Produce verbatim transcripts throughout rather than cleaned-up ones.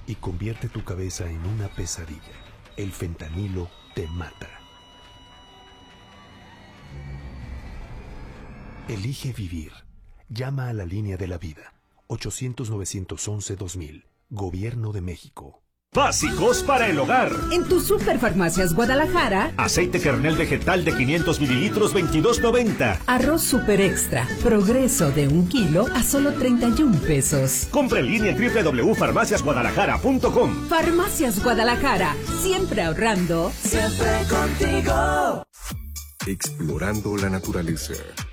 y convierte tu cabeza en una pesadilla. El fentanilo te mata. Elige vivir. Llama a la línea de la vida. ochocientos, novecientos once, dos mil. Gobierno de México. Básicos para el hogar. En tu Superfarmacias Guadalajara. Aceite kernel vegetal de quinientos mililitros, veintidós noventa. Arroz Super Extra. Progreso de un kilo a solo treinta y un pesos. Compra en línea en doble u doble u doble u punto farmacias guadalajara punto com. Farmacias Guadalajara. Siempre ahorrando. Siempre contigo. Explorando la naturaleza.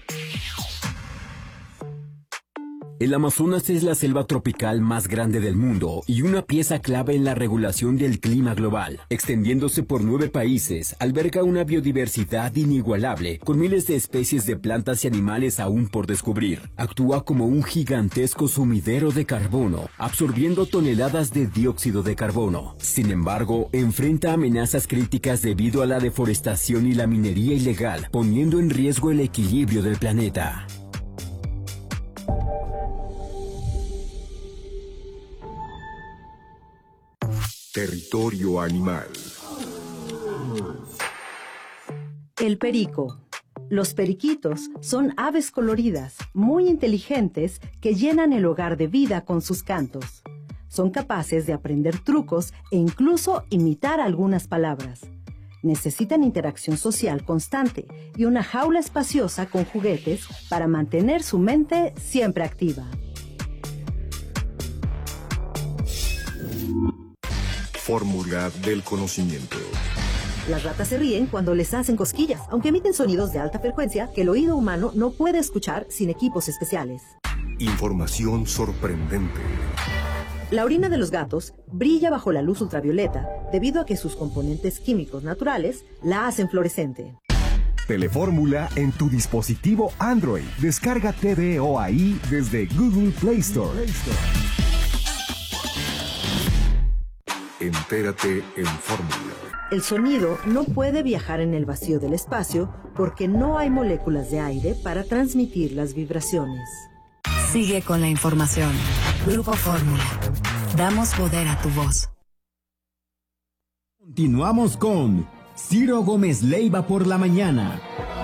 El Amazonas es la selva tropical más grande del mundo y una pieza clave en la regulación del clima global. Extendiéndose por nueve países, alberga una biodiversidad inigualable, con miles de especies de plantas y animales aún por descubrir. Actúa como un gigantesco sumidero de carbono, absorbiendo toneladas de dióxido de carbono. Sin embargo, enfrenta amenazas críticas debido a la deforestación y la minería ilegal, poniendo en riesgo el equilibrio del planeta. Territorio animal. El perico. Los periquitos son aves coloridas, muy inteligentes, que llenan el hogar de vida con sus cantos. Son capaces de aprender trucos e incluso imitar algunas palabras. Necesitan interacción social constante y una jaula espaciosa con juguetes para mantener su mente siempre activa. Fórmula del conocimiento. Las ratas se ríen cuando les hacen cosquillas, aunque emiten sonidos de alta frecuencia que el oído humano no puede escuchar sin equipos especiales. Información sorprendente. La orina de los gatos brilla bajo la luz ultravioleta debido a que sus componentes químicos naturales la hacen fluorescente. Telefórmula en tu dispositivo Android. Descarga T V O A I desde Google Play Store. Entérate en Fórmula. El sonido no puede viajar en el vacío del espacio porque no hay moléculas de aire para transmitir las vibraciones. Sigue con la información. Grupo Fórmula. Damos poder a tu voz. Continuamos con Ciro Gómez Leiva por la mañana.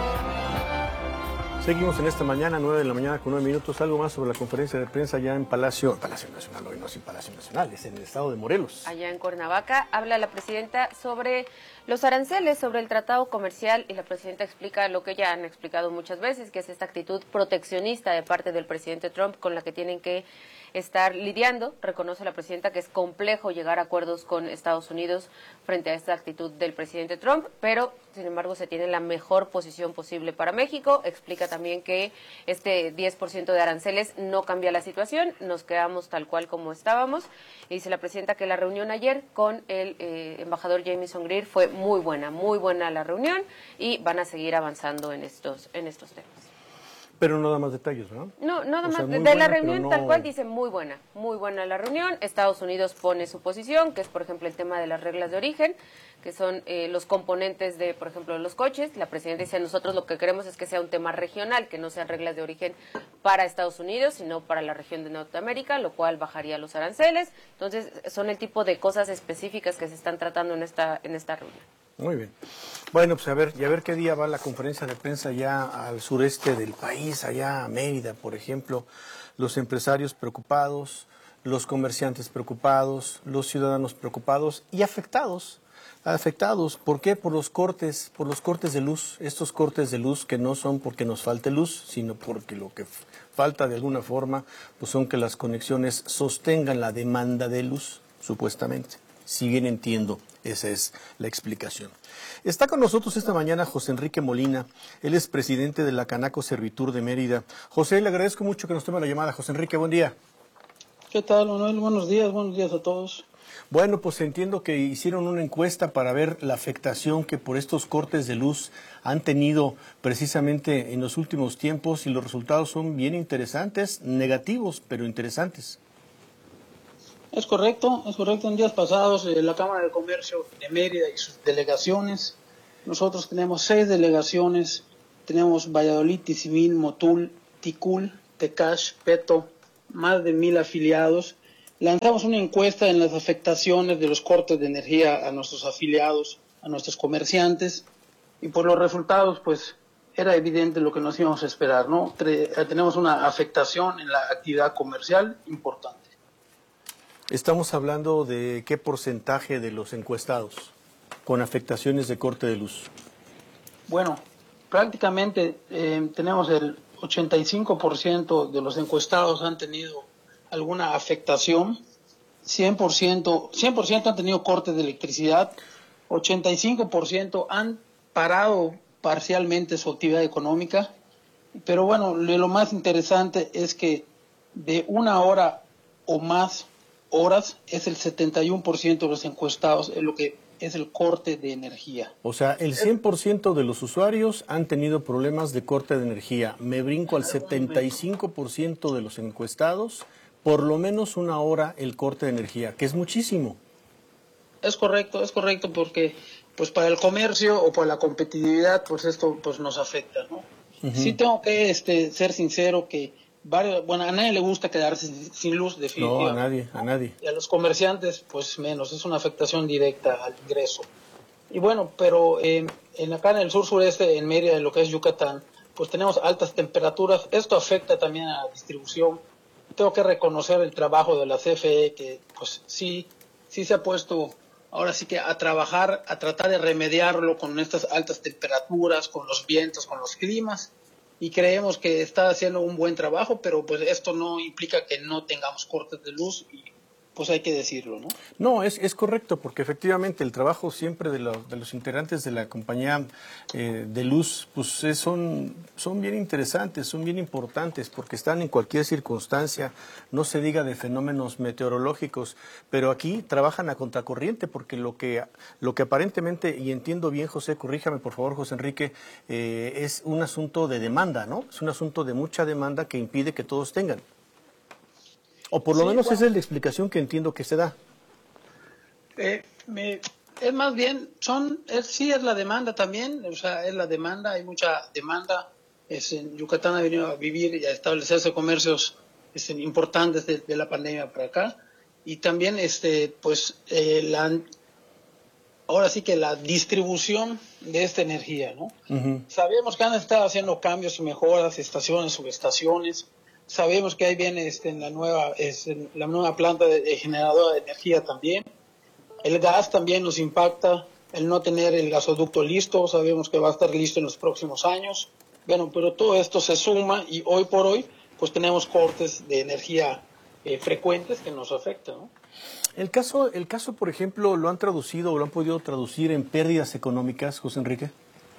Seguimos en esta mañana, nueve de la mañana con nueve minutos. Algo más sobre la conferencia de prensa ya en Palacio, Palacio Nacional, hoy no es en Palacio Nacional, es en el estado de Morelos. Allá en Cuernavaca habla la presidenta sobre los aranceles, sobre el tratado comercial, y la presidenta explica lo que ya han explicado muchas veces, que es esta actitud proteccionista de parte del presidente Trump con la que tienen que estar lidiando. Reconoce la presidenta que es complejo llegar a acuerdos con Estados Unidos frente a esta actitud del presidente Trump, pero sin embargo se tiene la mejor posición posible para México. Explica también que este diez por ciento de aranceles no cambia la situación, nos quedamos tal cual como estábamos. Y dice la presidenta que la reunión ayer con el eh, embajador Jamieson Greer fue muy buena, muy buena la reunión, y van a seguir avanzando en estos, en estos temas. Pero no da más detalles, ¿no? No, nada o sea, más. De buena, la reunión no... tal cual dice muy buena, muy buena la reunión. Estados Unidos pone su posición, que es, por ejemplo, el tema de las reglas de origen, que son eh, los componentes de, por ejemplo, los coches. La presidenta dice, nosotros lo que queremos es que sea un tema regional, que no sean reglas de origen para Estados Unidos, sino para la región de Norteamérica, lo cual bajaría los aranceles. Entonces, son el tipo de cosas específicas que se están tratando en esta, en esta reunión. Muy bien. Bueno, pues a ver, y a ver qué día va la conferencia de prensa ya al sureste del país, allá a Mérida, por ejemplo. Los empresarios preocupados, los comerciantes preocupados, los ciudadanos preocupados y afectados. Afectados, ¿por qué? Por los cortes, por los cortes de luz. Estos cortes de luz que no son porque nos falte luz, sino porque lo que falta de alguna forma pues son que las conexiones sostengan la demanda de luz, supuestamente. Si bien entiendo, esa es la explicación. Está con nosotros esta mañana José Enrique Molina, él es presidente de la Canaco Servitur de Mérida. José, le agradezco mucho que nos tome la llamada. José Enrique, buen día. ¿Qué tal, Manuel? Buenos días, buenos días a todos. Bueno, pues entiendo que hicieron una encuesta para ver la afectación que por estos cortes de luz han tenido precisamente en los últimos tiempos, y los resultados son bien interesantes, negativos, pero interesantes. Es correcto, es correcto. En días pasados, eh, la Cámara de Comercio de Mérida y sus delegaciones, nosotros tenemos seis delegaciones, tenemos Valladolid, Tizimín, Motul, Ticul, Tecash, Peto, más de mil afiliados, lanzamos una encuesta en las afectaciones de los cortes de energía a nuestros afiliados, a nuestros comerciantes, y por los resultados, pues, era evidente lo que nos íbamos a esperar, ¿no? Tenemos una afectación en la actividad comercial importante. Estamos hablando de qué porcentaje de los encuestados con afectaciones de corte de luz. Bueno, prácticamente eh, tenemos el ochenta y cinco por ciento de los encuestados han tenido alguna afectación, cien por ciento, cien por ciento han tenido cortes de electricidad, ochenta y cinco por ciento han parado parcialmente su actividad económica, pero bueno, lo más interesante es que de una hora o más horas es el setenta y uno por ciento de los encuestados es lo que es el corte de energía. O sea, el cien por ciento de los usuarios han tenido problemas de corte de energía. Me brinco al setenta y cinco por ciento de los encuestados, por lo menos una hora el corte de energía, que es muchísimo. Es correcto, es correcto, porque pues para el comercio o para la competitividad, pues esto pues nos afecta, ¿no? Uh-huh. Sí tengo que este, ser sincero que varios, bueno, a nadie le gusta quedarse sin, sin luz, definitivamente. No, a nadie, a nadie. Y a los comerciantes, pues menos, es una afectación directa al ingreso. Y bueno, pero eh, en acá en el sur sureste, en Mérida, en lo que es Yucatán, pues tenemos altas temperaturas. Esto afecta también a la distribución. Tengo que reconocer el trabajo de la C F E, que pues sí, sí se ha puesto ahora sí que a trabajar, a tratar de remediarlo con estas altas temperaturas, con los vientos, con los climas. Y creemos que está haciendo un buen trabajo, pero pues esto no implica que no tengamos cortes de luz y pues hay que decirlo, ¿no? No, es, es correcto, porque efectivamente el trabajo siempre de, lo, de los integrantes de la compañía eh, de luz, pues es, son, son bien interesantes, son bien importantes, porque están en cualquier circunstancia, no se diga de fenómenos meteorológicos, pero aquí trabajan a contracorriente, porque lo que, lo que aparentemente, y entiendo bien, José, corríjame por favor, José Enrique, eh, es un asunto de demanda, ¿no? Es un asunto de mucha demanda que impide que todos tengan. O por lo sí, menos bueno, esa es la explicación que entiendo que se da. Eh, me, es más bien, son es, sí es la demanda también, o sea, es la demanda, hay mucha demanda. Es, en Yucatán ha venido a vivir y a establecerse comercios es, importantes de, de la pandemia para acá. Y también, este pues, eh, la, ahora sí que la distribución de esta energía, ¿no? Uh-huh. Sabemos que han estado haciendo cambios y mejoras, estaciones, subestaciones. Sabemos que ahí viene este, en la nueva este, la nueva planta de, de generadora de energía también. El gas también nos impacta, el no tener el gasoducto listo, sabemos que va a estar listo en los próximos años. Bueno, pero todo esto se suma y hoy por hoy pues tenemos cortes de energía eh, frecuentes que nos afectan, ¿no? El caso, el caso, por ejemplo, ¿lo han traducido o lo han podido traducir en pérdidas económicas, José Enrique?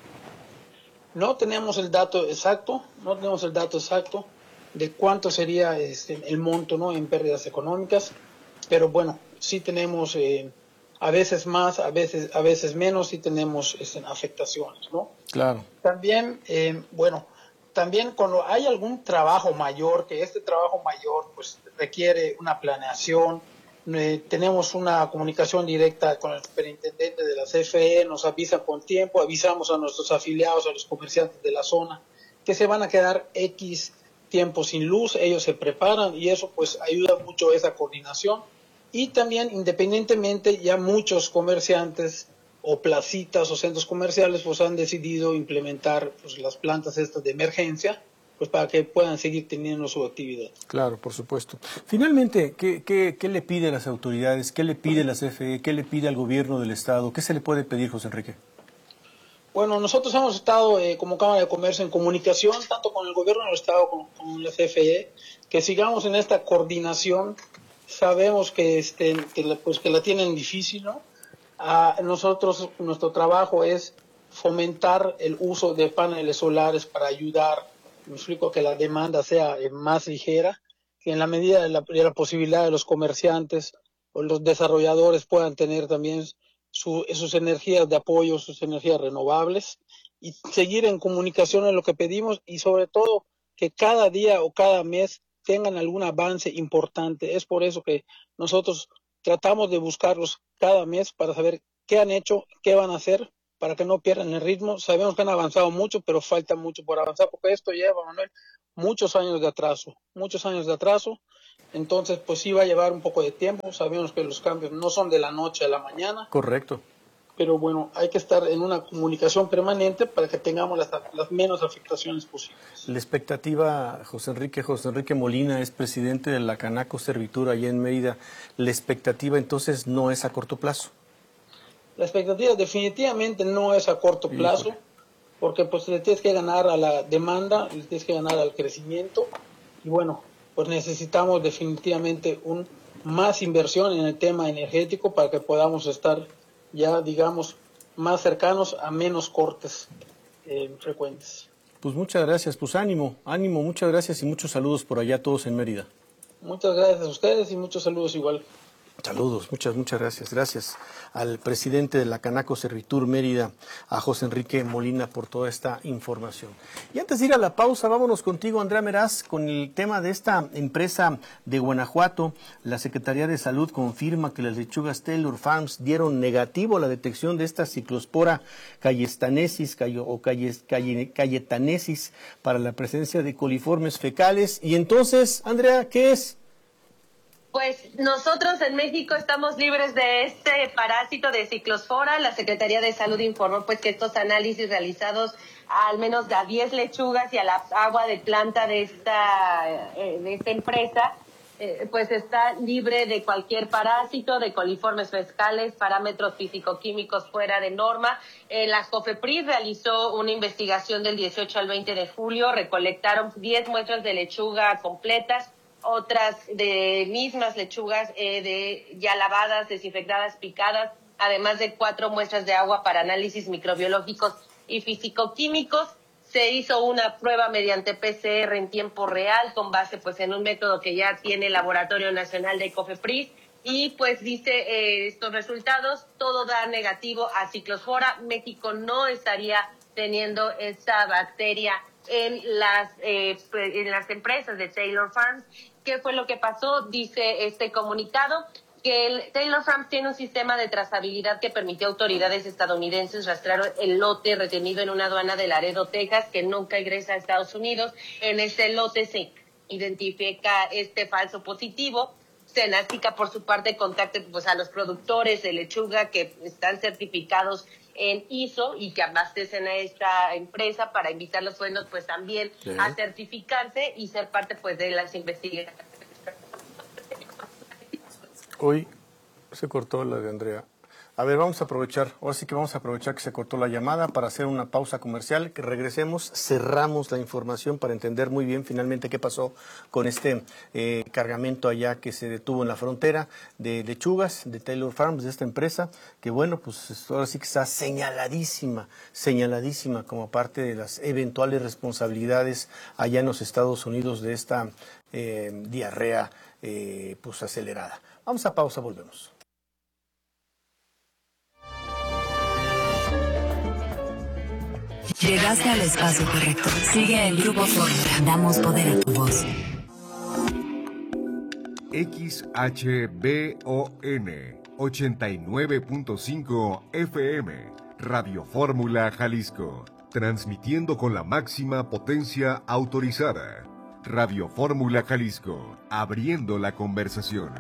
No tenemos el dato exacto, no tenemos el dato exacto de cuánto sería este, el monto, ¿no?, en pérdidas económicas, pero bueno, sí tenemos eh, a veces más, a veces a veces menos, sí tenemos este, afectaciones, ¿no? Claro. También, eh, bueno, también cuando hay algún trabajo mayor, que este trabajo mayor pues requiere una planeación, eh, tenemos una comunicación directa con el superintendente de la C F E, nos avisa con tiempo, avisamos a nuestros afiliados, a los comerciantes de la zona, que se van a quedar X tiempo sin luz, ellos se preparan y eso pues ayuda mucho a esa coordinación. Y también independientemente ya muchos comerciantes o placitas o centros comerciales pues han decidido implementar pues las plantas estas de emergencia pues para que puedan seguir teniendo su actividad. Claro, por supuesto. Finalmente, ¿qué, qué, qué le pide a las autoridades? ¿Qué le pide la C F E? ¿Qué le pide al gobierno del Estado? ¿Qué se le puede pedir, José Enrique? Bueno, nosotros hemos estado eh, como Cámara de Comercio en comunicación tanto con el gobierno del Estado como con la C F E, que sigamos en esta coordinación. Sabemos que, este, que, la, pues, que la tienen difícil, ¿no? A nosotros, nuestro trabajo es fomentar el uso de paneles solares para ayudar, me explico, que la demanda sea eh, más ligera, que en la medida de la, de la posibilidad de los comerciantes o los desarrolladores puedan tener también Su, sus energías de apoyo, sus energías renovables y seguir en comunicación en lo que pedimos y sobre todo que cada día o cada mes tengan algún avance importante. Es por eso que nosotros tratamos de buscarlos cada mes para saber qué han hecho, qué van a hacer para que no pierdan el ritmo. Sabemos que han avanzado mucho, pero falta mucho por avanzar porque esto lleva, Manuel, muchos años de atraso, muchos años de atraso Entonces, pues sí va a llevar un poco de tiempo. Sabemos que los cambios no son de la noche a la mañana. Correcto. Pero bueno, hay que estar en una comunicación permanente para que tengamos las, las menos afectaciones posibles. La expectativa, José Enrique, José Enrique Molina es presidente de la Canaco Servitur allá en Mérida. La expectativa entonces no es a corto plazo. La expectativa definitivamente no es a corto plazo, Híjole. porque pues le tienes que ganar a la demanda, le tienes que ganar al crecimiento y bueno, pues necesitamos definitivamente un más inversión en el tema energético para que podamos estar ya, digamos, más cercanos a menos cortes eh, frecuentes. Pues muchas gracias, pues ánimo, ánimo, muchas gracias y muchos saludos por allá a todos en Mérida. Muchas gracias a ustedes y muchos saludos igual. Saludos, muchas, muchas gracias. Gracias al presidente de la Canaco Servitur Mérida, a José Enrique Molina, por toda esta información. Y antes de ir a la pausa, vámonos contigo, Andrea Meraz, con el tema de esta empresa de Guanajuato. La Secretaría de Salud confirma que las lechugas Taylor Farms dieron negativo a la detección de esta ciclospora cayetanesis o cayetanesis para la presencia de coliformes fecales. Y entonces, Andrea, ¿qué es? Pues nosotros en México estamos libres de este parásito de ciclospora. La Secretaría de Salud informó pues que estos análisis realizados al menos a diez lechugas y a la agua de planta de esta, eh, de esta empresa, eh, pues está libre de cualquier parásito, de coliformes fecales, parámetros físico-químicos fuera de norma. Eh, la COFEPRIS realizó una investigación del dieciocho al veinte de julio, recolectaron diez muestras de lechuga completas, otras de mismas lechugas eh, de ya lavadas, desinfectadas, picadas, además de cuatro muestras de agua para análisis microbiológicos y físico-químicos. Se hizo una prueba mediante P C R en tiempo real con base pues en un método que ya tiene el Laboratorio Nacional de COFEPRIS y pues dice eh, estos resultados, todo da negativo a ciclospora. México no estaría teniendo esta bacteria en las eh, en las empresas de Taylor Farms. ¿Qué fue lo que pasó? Dice este comunicado que el Taylor Farms tiene un sistema de trazabilidad que permitió a autoridades estadounidenses rastrear el lote retenido en una aduana de Laredo, Texas, que nunca ingresa a Estados Unidos. En ese lote se identifica este falso positivo. Senática, por su parte, contacta pues, a los productores de lechuga que están certificados en I S O y que abastecen a esta empresa para invitarlos buenos pues también sí. a certificarse y ser parte pues de las investigaciones. Hoy se cortó la de Andrea. A ver, vamos a aprovechar, ahora sí que vamos a aprovechar que se cortó la llamada para hacer una pausa comercial, que regresemos, cerramos la información para entender muy bien finalmente qué pasó con este eh, cargamento allá que se detuvo en la frontera de lechugas de Taylor Farms, de esta empresa, que bueno, pues ahora sí que está señaladísima, señaladísima como parte de las eventuales responsabilidades allá en los Estados Unidos de esta eh, diarrea eh, pues acelerada. Vamos a pausa, volvemos. Llegaste al espacio correcto. Sigue el Grupo Fórmula. Damos poder a tu voz. X H B O N ochenta y nueve punto cinco F M, Radio Fórmula Jalisco, transmitiendo con la máxima potencia autorizada. Radio Fórmula Jalisco, abriendo la conversación.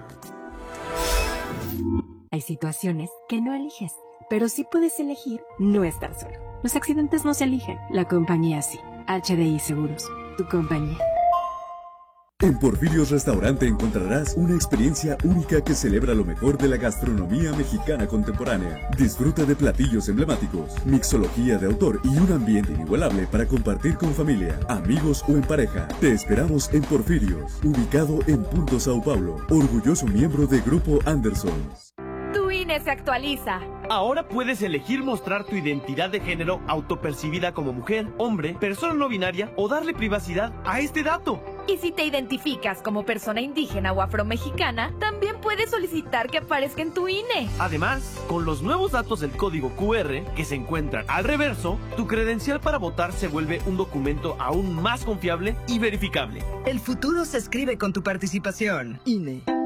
Hay situaciones que no eliges, pero sí puedes elegir no estar solo. Los accidentes no se eligen, la compañía sí. H D I Seguros, tu compañía. En Porfirios Restaurante encontrarás una experiencia única que celebra lo mejor de la gastronomía mexicana contemporánea. Disfruta de platillos emblemáticos, mixología de autor y un ambiente inigualable para compartir con familia, amigos o en pareja. Te esperamos en Porfirios, ubicado en Punto Sao Paulo, orgulloso miembro de Grupo Anderson. Tu I N E se actualiza. Ahora puedes elegir mostrar tu identidad de género autopercibida como mujer, hombre, persona no binaria o darle privacidad a este dato. Y si te identificas como persona indígena o afromexicana, también puedes solicitar que aparezca en tu I N E. Además, con los nuevos datos del código Q R que se encuentran al reverso, tu credencial para votar se vuelve un documento aún más confiable y verificable. El futuro se escribe con tu participación. I N E.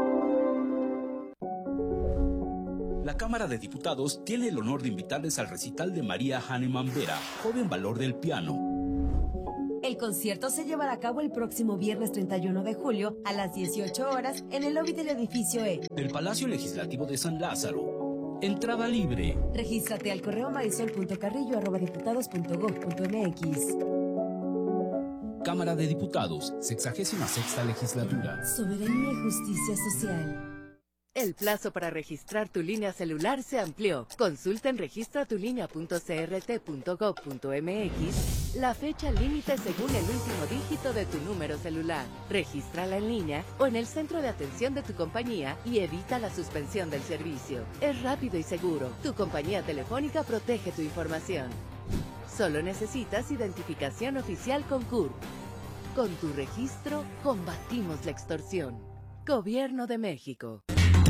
La Cámara de Diputados tiene el honor de invitarles al recital de María Hahnemann Vera, joven valor del piano. El concierto se llevará a cabo el próximo viernes treinta y uno de julio a las dieciocho horas en el lobby del edificio E del Palacio Legislativo de San Lázaro. Entrada libre. Regístrate al correo marisol punto carrillo arroba diputados punto gob punto mx. Cámara de Diputados, sexagésima sexta legislatura. Soberanía y justicia social. El plazo para registrar tu línea celular se amplió. Consulta en registra tu línea punto c r t punto gob punto mx la fecha límite según el último dígito de tu número celular. Regístrala en línea o en el centro de atención de tu compañía y evita la suspensión del servicio. Es rápido y seguro. Tu compañía telefónica protege tu información. Solo necesitas identificación oficial con C U R P. Con tu registro, combatimos la extorsión. Gobierno de México.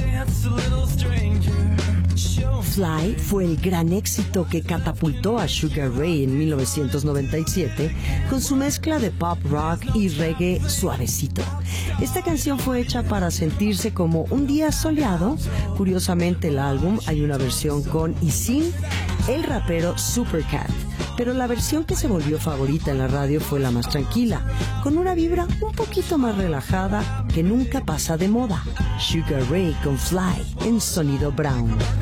Fly fue el gran éxito que catapultó a Sugar Ray en mil novecientos noventa y siete con su mezcla de pop rock y reggae suavecito. Esta canción fue hecha para sentirse como un día soleado. Curiosamente, el álbum hay una versión con y sin el rapero Supercat, pero la versión que se volvió favorita en la radio fue la más tranquila, con una vibra un poquito más relajada que nunca pasa de moda. Sugar Ray con Fly en Sonido Brown.